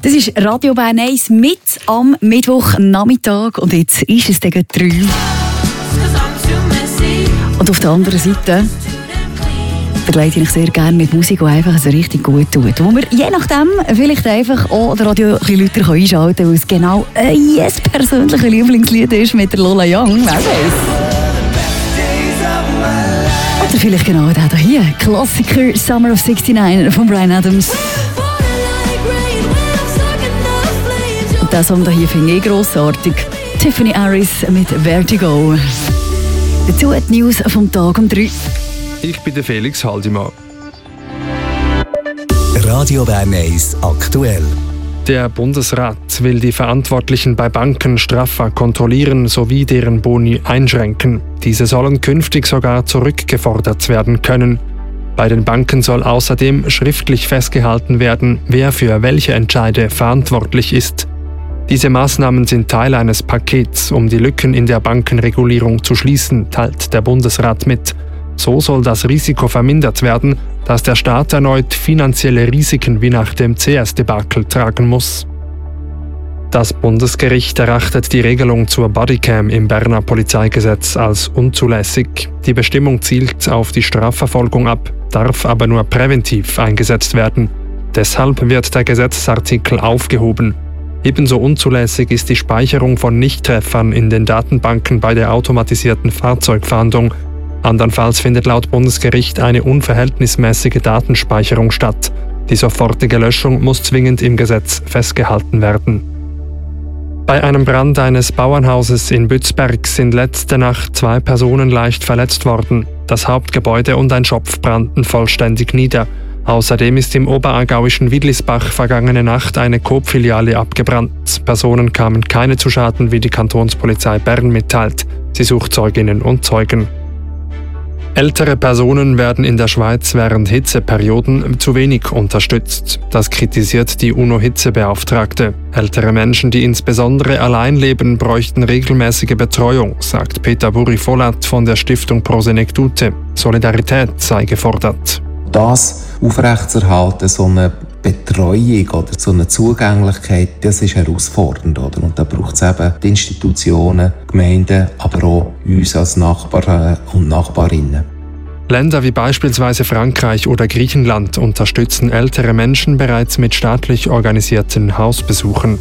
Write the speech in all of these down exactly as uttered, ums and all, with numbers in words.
Das ist Radio Bern eins mit am Mittwochnachmittag und jetzt ist es gegen drei. Und auf der anderen Seite begleite ich sehr gerne mit Musik, die einfach so richtig gut tut. Wo wir je nachdem vielleicht einfach auch das Radio ein bisschen lauter einschalten können, weil es genau ein yes persönliches Lieblingslied ist mit der Lola Young. Wer weiß? Oder vielleicht genau der hier, Klassiker Summer of sixty-nine von Bryan Adams. Und diesen Song hier finde ich grossartig. Tiffany Harris mit Vertigo. Dazu die News vom Tag um drei. Ich bin der Felix Haldimann. Radio Bern eins aktuell. Der Bundesrat will die Verantwortlichen bei Banken straffer kontrollieren sowie deren Boni einschränken. Diese sollen künftig sogar zurückgefordert werden können. Bei den Banken soll außerdem schriftlich festgehalten werden, wer für welche Entscheide verantwortlich ist. Diese Maßnahmen sind Teil eines Pakets, um die Lücken in der Bankenregulierung zu schließen, teilt der Bundesrat mit. So soll das Risiko vermindert werden, dass der Staat erneut finanzielle Risiken wie nach dem C S-Debakel tragen muss. Das Bundesgericht erachtet die Regelung zur Bodycam im Berner Polizeigesetz als unzulässig. Die Bestimmung zielt auf die Strafverfolgung ab, darf aber nur präventiv eingesetzt werden. Deshalb wird der Gesetzesartikel aufgehoben. Ebenso unzulässig ist die Speicherung von Nichttreffern in den Datenbanken bei der automatisierten Fahrzeugfahndung. Andernfalls findet laut Bundesgericht eine unverhältnismäßige Datenspeicherung statt. Die sofortige Löschung muss zwingend im Gesetz festgehalten werden. Bei einem Brand eines Bauernhauses in Bützberg sind letzte Nacht zwei Personen leicht verletzt worden. Das Hauptgebäude und ein Schopf brannten vollständig nieder. Außerdem ist im oberaargauischen Widlisbach vergangene Nacht eine Coop-Filiale abgebrannt. Personen kamen keine zu Schaden, wie die Kantonspolizei Bern mitteilt. Sie sucht Zeuginnen und Zeugen. Ältere Personen werden in der Schweiz während Hitzeperioden zu wenig unterstützt. Das kritisiert die UNO-Hitzebeauftragte. Ältere Menschen, die insbesondere allein leben, bräuchten regelmäßige Betreuung, sagt Peter Buri-Vollat von der Stiftung Prosenectute. Solidarität sei gefordert. Das aufrechtzuerhalten, so eine Betreuung oder so eine Zugänglichkeit, das ist herausfordernd. Oder? Und da braucht es eben die Institutionen, Gemeinden, aber auch uns als Nachbarn und Nachbarinnen. Länder wie beispielsweise Frankreich oder Griechenland unterstützen ältere Menschen bereits mit staatlich organisierten Hausbesuchen.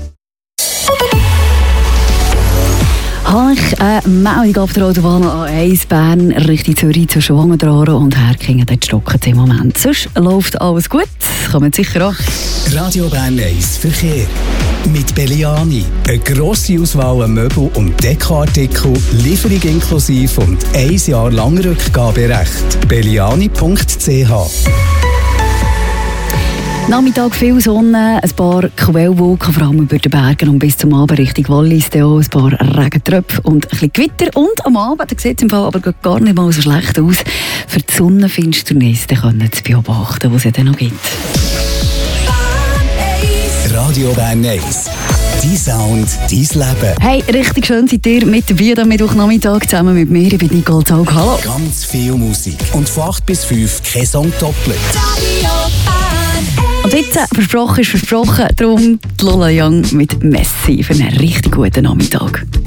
Habe ich eine Meldung auf der Autobahn A eins Bern Richtung Zürich zwischen Wangendraren und Herkingen. Dort stocken sie im Moment. Sonst läuft alles gut. Kommt sicher an. Radio Bern eins Verkehr. Mit Belliani. Eine grosse Auswahl an Möbel- und Dekoartikel, Lieferung inklusive und ein Jahr lang Rückgaberecht. belliani punkt c h. Nachmittag viel Sonne, ein paar Quellwolken, vor allem über den Bergen und bis zum Abend Richtung Wallis, auch ein paar Regentröpfe und ein bisschen Gewitter. Und am Abend, da sieht es im Fall aber gar nicht mal so schlecht aus, für die Sonnenfinsternis können Sie beobachten, die es ja dann noch gibt. Radio Bern eins. Dein Sound, dein Leben. Hey, richtig schön seid ihr mit dabei am Mittwochnachmittag zusammen mit mir. Ich bin Nicole Zaug. Hallo. Ganz viel Musik. Und von acht bis fünf kein Song doppelt. Und jetzt, äh, versprochen ist versprochen, darum die Lola Young mit Messi für einen richtig guten Nachmittag.